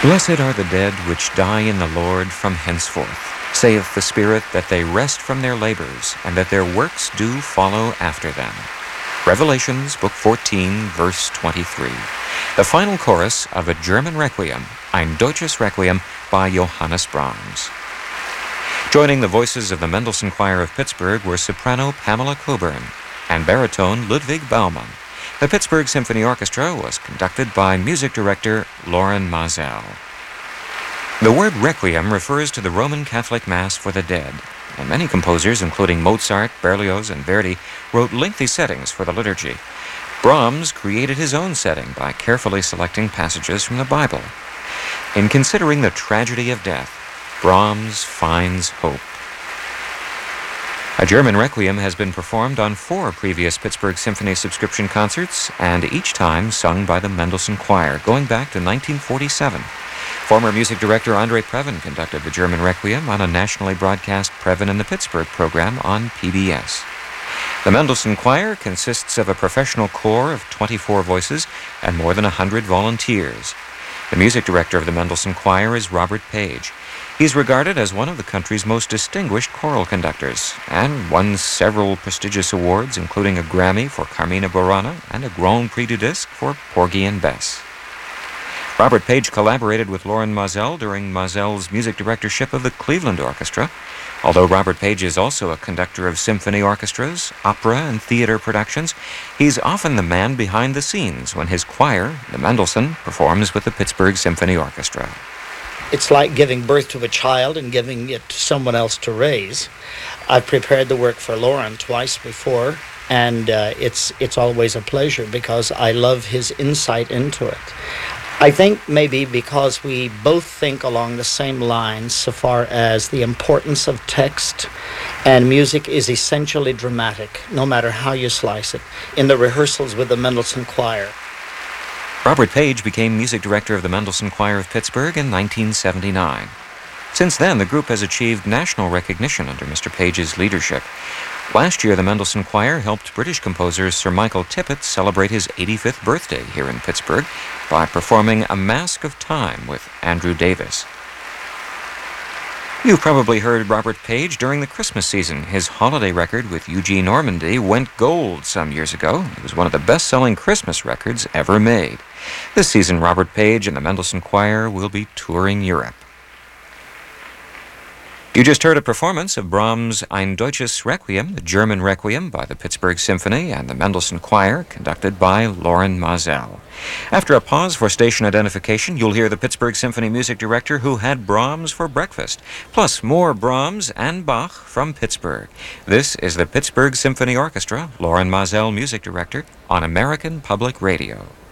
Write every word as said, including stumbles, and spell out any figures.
Blessed are the dead which die in the Lord from henceforth, saith the Spirit, that they rest from their labors, and that their works do follow after them. Revelations, book fourteen, verse twenty-three. The final chorus of a German requiem, Ein Deutsches Requiem, by Johannes Brahms. Joining the voices of the Mendelssohn Choir of Pittsburgh were soprano Pamela Coburn and baritone Ludwig Baumann. The Pittsburgh Symphony Orchestra was conducted by music director Loren Maazel. The word requiem refers to the Roman Catholic Mass for the dead, and many composers, including Mozart, Berlioz, and Verdi, wrote lengthy settings for the liturgy. Brahms created his own setting by carefully selecting passages from the Bible. In considering the tragedy of death, Brahms finds hope. A German requiem has been performed on four previous Pittsburgh Symphony subscription concerts, and each time sung by the Mendelssohn Choir, going back to nineteen forty-seven. Former music director Andre Previn conducted the German requiem on a nationally broadcast Previn in the Pittsburgh program on P B S. The Mendelssohn Choir consists of a professional corps of twenty-four voices and more than one hundred volunteers. The music director of the Mendelssohn Choir is Robert Page. He's regarded as one of the country's most distinguished choral conductors and won several prestigious awards, including a Grammy for Carmina Burana and a Grand Prix du Disque for Porgy and Bess. Robert Page collaborated with Loren Maazel during Maazel's music directorship of the Cleveland Orchestra. Although Robert Page is also a conductor of symphony orchestras, opera, and theater productions, he's often the man behind the scenes when his choir, the Mendelssohn, performs with the Pittsburgh Symphony Orchestra. It's like giving birth to a child and giving it to someone else to raise. I've prepared the work for Loren twice before, and uh, it's it's always a pleasure because I love his insight into it. I think maybe because we both think along the same lines so far as the importance of text, and music is essentially dramatic, no matter how you slice it, in the rehearsals with the Mendelssohn Choir. Robert Page became music director of the Mendelssohn Choir of Pittsburgh in nineteen seventy-nine. Since then, the group has achieved national recognition under Mister Page's leadership. Last year, the Mendelssohn Choir helped British composer Sir Michael Tippett celebrate his eighty-fifth birthday here in Pittsburgh by performing A Mask of Time with Andrew Davis. You've probably heard Robert Page during the Christmas season. His holiday record with Eugene Ormandy went gold some years ago. It was one of the best-selling Christmas records ever made. This season, Robert Page and the Mendelssohn Choir will be touring Europe. You just heard a performance of Brahms' Ein Deutsches Requiem, the German Requiem by the Pittsburgh Symphony and the Mendelssohn Choir, conducted by Loren Maazel. After a pause for station identification, you'll hear the Pittsburgh Symphony music director who had Brahms for breakfast, plus more Brahms and Bach from Pittsburgh. This is the Pittsburgh Symphony Orchestra, Loren Maazel music director, on American Public Radio.